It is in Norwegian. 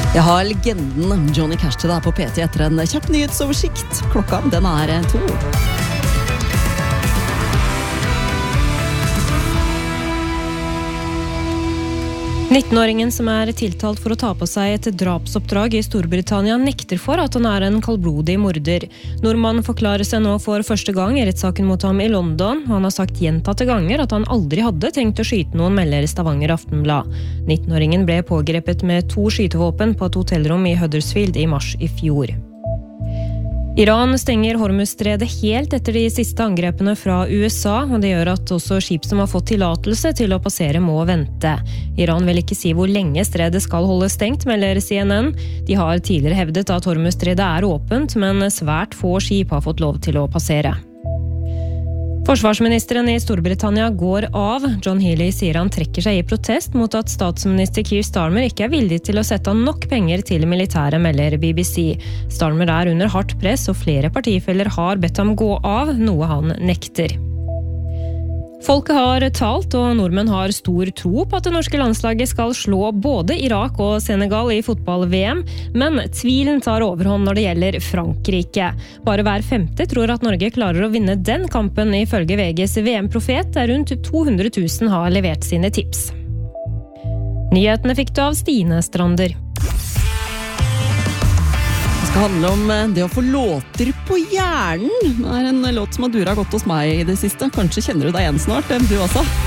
Jeg har legenden Johnny Cash til deg på PT etter en kjapp nyhetsoversikt. Klokka, den er 2. 19-åringen som er tiltalt for å ta på seg et drapsoppdrag i Storbritannia nekter for at han er en kaldblodig morder. Nordmannen forklarer seg nå for første gang i rettssaken mot ham i London. Han har sagt gjentatte ganger at han aldri hadde tenkt å skyte noen, melder Stavanger Aftenblad. 19-åringen ble pågrepet med 2 skytevåpen på et hotellrom i Huddersfield i mars i fjor. Iran stenger Hormuzstredet helt etter de siste angrepene fra USA, og det gjør at også skip som har fått tillatelse til å passere må vente. Iran vil ikke si hvor lenge stredet skal holde stengt, melder CNN. De har tidligere hevdet at Hormuzstredet er åpent, men svært få skip har fått lov til å passere. Forsvarsministeren i Storbritannia går av. John Healey sier han trekker seg i protest mot at statsminister Keir Starmer ikke er villig til å sette av nok penger til militæret, melder BBC. Starmer er under hardt press, og flere partifeller har bedt ham gå av, noe han nekter. Folket har talt, og nordmenn har stor tro på at det norske landslaget skal slå både Irak og Senegal i fotball-VM, men tvilen tar overhånd når det gjelder Frankrike. Bare hver 5. tror at Norge klarer å vinne den kampen, ifølge VGs VM-profet, der rundt 200 000 har levert sine tips. Nyhetene fikk du av Stine Strander. Det handler om det å få låter på hjernen. Det er en låt som har duret godt hos meg i det siste. Kanskje kjenner du deg igjen snart, du også.